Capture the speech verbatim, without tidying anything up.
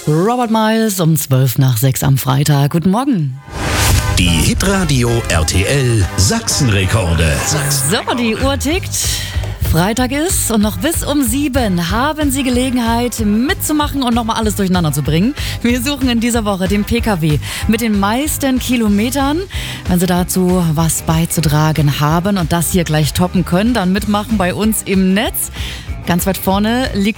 Robert Miles um zwölf nach sechs am Freitag. Guten Morgen. Die Hitradio R T L Sachsenrekorde. So, die Uhr tickt. Freitag ist und noch bis um sieben haben Sie Gelegenheit mitzumachen und nochmal alles durcheinander zu bringen. Wir suchen in dieser Woche den P K W mit den meisten Kilometern. Wenn Sie dazu was beizutragen haben und das hier gleich toppen können, dann mitmachen bei uns im Netz. Ganz weit vorne liegt